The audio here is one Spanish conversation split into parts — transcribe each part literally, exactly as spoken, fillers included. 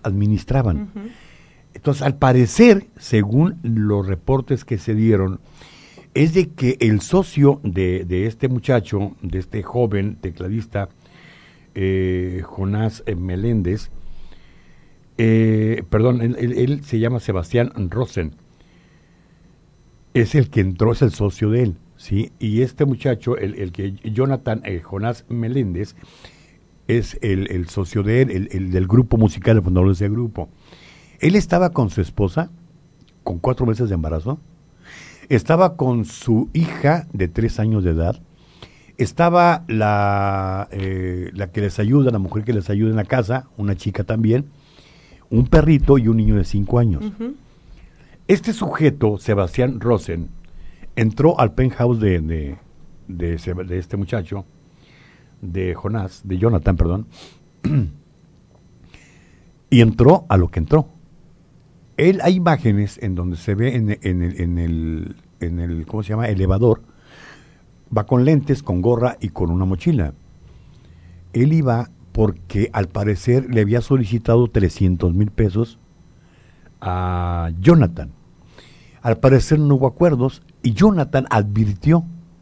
administraban. Uh-huh. Entonces, al parecer, según los reportes que se dieron, es de que el socio de, de este muchacho, de este joven tecladista, eh, Jonás eh, Meléndez, eh, perdón, él, él, él se llama Sebastián Rosen, es el que entró, es el socio de él, ¿sí? Y este muchacho, el, el que Jonathan, eh, Jonás Meléndez, es el, el socio de él, el, el del grupo musical, el fundador de ese grupo. Él estaba con su esposa, con cuatro meses de embarazo, estaba con su hija de tres años de edad, estaba la, eh, la que les ayuda, la mujer que les ayuda en la casa, una chica también, un perrito y un niño de cinco años. Uh-huh. Este sujeto, Sebastián Rosen, entró al penthouse de, de, de, de, de este muchacho, de Jonás, de Jonathan, perdón, y entró a lo que entró. Él, hay imágenes en donde se ve en, en, el, en, el, en el, ¿cómo se llama?, elevador, va con lentes, con gorra y con una mochila. Él iba porque al parecer le había solicitado trescientos mil pesos a Jonathan. Al parecer no hubo acuerdos y Jonathan advirtió: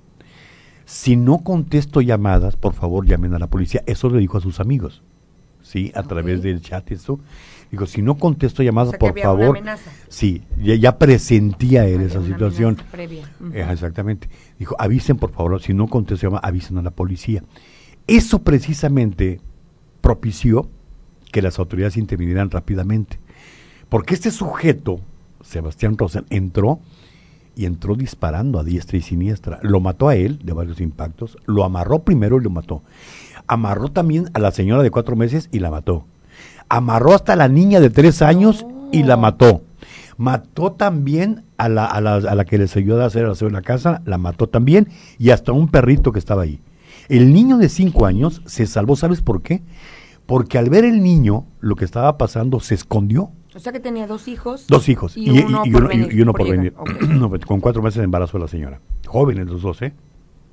si no contesto llamadas, por favor llamen a la policía. Eso le dijo a sus amigos, ¿sí? A okay. través del chat, eso. Dijo, si no contesto llamadas, o sea, por favor. Una amenaza. Sí, ya, ya presentía él había esa situación. Previa. Uh-huh. eh, exactamente. Dijo, avisen por favor, si no contesto llamadas, avisen a la policía. Eso precisamente propició que las autoridades intervinieran rápidamente. Porque este sujeto, Sebastián Rosen, entró y entró disparando a diestra y siniestra. Lo mató a él de varios impactos, lo amarró primero y lo mató. Amarró también a la señora de cuatro meses y la mató. Amarró hasta a la niña de tres años no. y la mató. Mató también a la, a la, a la que les ayudó a hacer el aseo en la casa, la mató también, y hasta un perrito que estaba ahí. El niño de cinco años se salvó, ¿sabes por qué? Porque al ver el niño, lo que estaba pasando, se escondió. O sea que tenía dos hijos. Dos hijos. Y, y, uno, y, y, uno, venir, y, y uno por, por venir. Okay. Con cuatro meses de embarazo de la señora. Jóvenes los dos, ¿eh?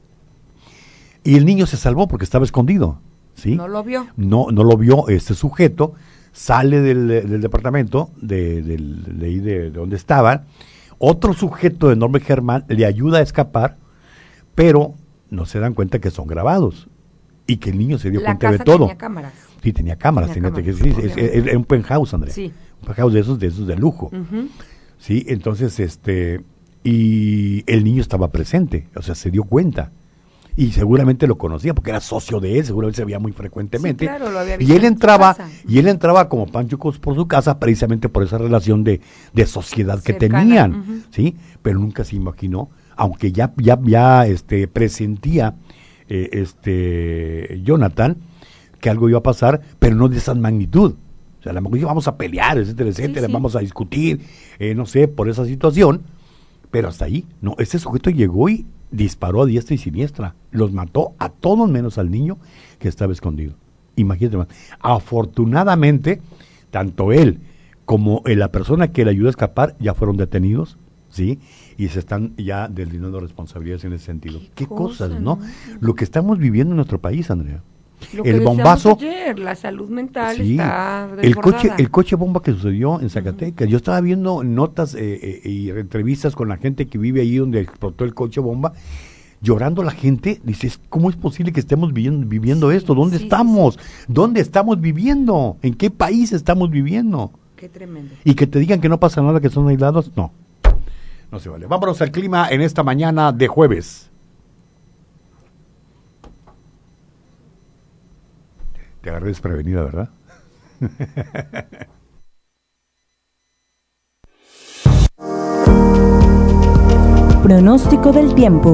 Y el niño se salvó porque estaba escondido, ¿sí? No lo vio. No, no lo vio este sujeto. Sale del, del departamento, de, del, de ahí de, de donde estaban. Otro sujeto de nombre Germán le ayuda a escapar, pero no se dan cuenta que son grabados. Y que el niño se dio la cuenta de casa todo. Tenía cámaras. Sí, tenía cámaras. Tenía tenía cámaras, cámaras sí, es, es, es un penthouse, Andrea. Sí. Un penthouse de esos, de esos de lujo. Uh-huh. Sí, entonces, este, y el niño estaba presente, o sea, se dio cuenta. Y seguramente lo conocía porque era socio de él, seguramente se veía muy frecuentemente. Sí, claro, lo había visto y él entraba, en su casa. y él entraba como panchucos por su casa precisamente por esa relación de, de sociedad que cercana. tenían, Uh-huh. ¿sí? Pero nunca se imaginó, aunque ya, ya, ya este, presentía eh, este Jonathan que algo iba a pasar, pero no de esa magnitud. O sea, a lo mejor vamos a pelear, etcétera, etcétera, sí, sí. vamos a discutir, eh, no sé, por esa situación, pero hasta ahí, no, ese sujeto llegó y disparó a diestra y siniestra, los mató a todos menos al niño que estaba escondido. Imagínate más. Afortunadamente, tanto él como la persona que le ayudó a escapar ya fueron detenidos, ¿sí? Y se están ya deslindando responsabilidades en ese sentido. Qué, ¿Qué cosa, cosas, ¿no? ¿no? Lo que estamos viviendo en nuestro país, Andrea. Lo el que bombazo ayer, la salud mental sí, está desbordada. el coche el coche bomba que sucedió en Zacatecas. Uh-huh. Yo estaba viendo notas eh, eh, y entrevistas con la gente que vive ahí donde explotó el coche bomba, llorando la gente. Dices, ¿cómo es posible que estemos viviendo, viviendo sí, esto? ¿Dónde sí, estamos? Sí, sí. ¿Dónde estamos viviendo? ¿En qué país estamos viviendo? Qué tremendo. Y que te digan que no pasa nada, que son aislados, no. No se vale. Vámonos al clima en esta mañana de jueves. Te agarré desprevenida, ¿verdad? Pronóstico del tiempo.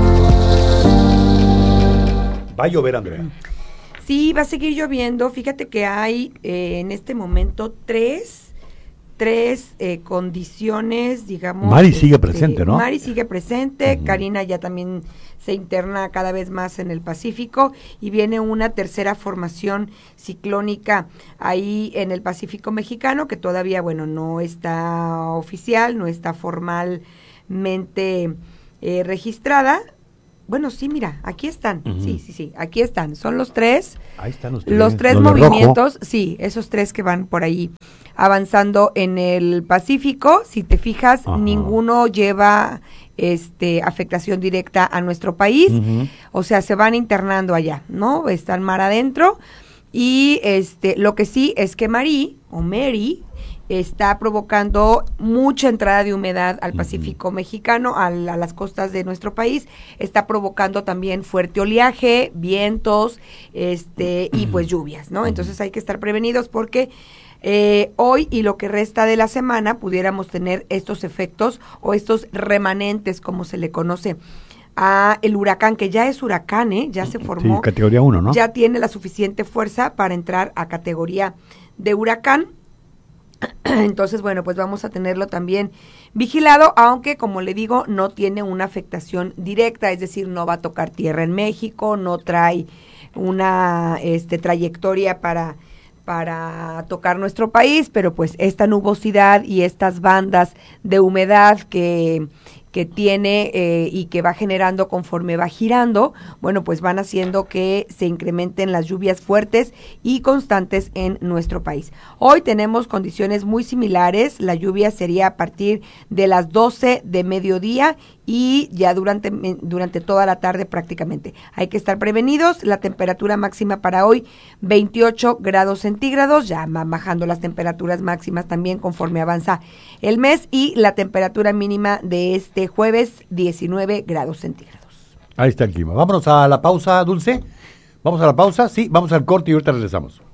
Va a llover, Andrea. Sí, va a seguir lloviendo. Fíjate que hay eh, en este momento tres, tres eh, condiciones, digamos. Mari este, sigue este, presente, ¿no? Mari sigue presente, uh-huh. Karina ya también se interna cada vez más en el Pacífico y viene una tercera formación ciclónica ahí en el Pacífico mexicano que todavía, bueno, no está oficial, no está formalmente eh, registrada. Bueno, sí, mira, aquí están, uh-huh. sí, sí, sí, aquí están, son los tres, ahí están los tres, los tres los movimientos, sí, esos tres que van por ahí avanzando en el Pacífico. Si te fijas, Ajá. ninguno lleva este afectación directa a nuestro país, Uh-huh. o sea, se van internando allá, ¿no? Están mar adentro, y este lo que sí es que Marí, o Mary, está provocando mucha entrada de humedad al Pacífico uh-huh. mexicano, a, la, a las costas de nuestro país, está provocando también fuerte oleaje, vientos, este, y pues lluvias, ¿no? Entonces hay que estar prevenidos porque Eh, hoy y lo que resta de la semana pudiéramos tener estos efectos o estos remanentes, como se le conoce a el huracán, que ya es huracán, ¿eh? Ya se formó. Sí, categoría uno, ¿no? Ya tiene la suficiente fuerza para entrar a categoría de huracán. Entonces, bueno, pues vamos a tenerlo también vigilado, aunque, como le digo, no tiene una afectación directa, es decir, no va a tocar tierra en México, no trae una este, trayectoria para... para tocar nuestro país, pero pues esta nubosidad y estas bandas de humedad que, que tiene eh, y que va generando conforme va girando, bueno, pues van haciendo que se incrementen las lluvias fuertes y constantes en nuestro país. Hoy tenemos condiciones muy similares, la lluvia sería a partir de las doce de mediodía y ya durante, durante toda la tarde prácticamente. Hay que estar prevenidos. La temperatura máxima para hoy, veintiocho grados centígrados, ya van bajando las temperaturas máximas también conforme avanza el mes, y la temperatura mínima de este jueves, diecinueve grados centígrados. Ahí está el clima. Vámonos a la pausa, Dulce. Vamos a la pausa, sí, vamos al corte y ahorita regresamos.